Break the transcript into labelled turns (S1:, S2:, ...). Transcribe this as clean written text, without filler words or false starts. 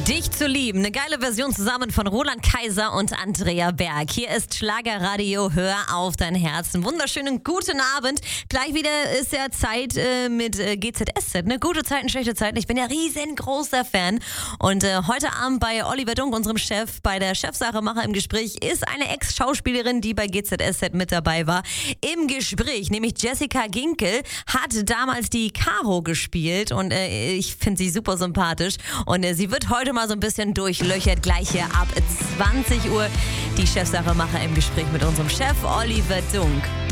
S1: Dich zu lieben. Eine geile Version zusammen von Roland Kaiser und Andrea Berg. Hier ist Schlagerradio, hör auf dein Herz. Einen wunderschönen guten Abend. Gleich wieder ist ja Zeit mit GZSZ, ne? Gute Zeiten, schlechte Zeiten. Ich bin ja riesengroßer Fan. Und heute Abend bei Oliver Dunk, unserem Chef, bei der Chefsachemacher im Gespräch, ist eine Ex-Schauspielerin, die bei GZSZ mit dabei war, im Gespräch. Nämlich Jessica Ginkel hat damals die Caro gespielt und ich finde sie super sympathisch. Und sie wird heute mal so ein bisschen durchlöchert, gleich hier ab 20 Uhr. Die Chefsachemacher im Gespräch mit unserem Chef Oliver Dunk.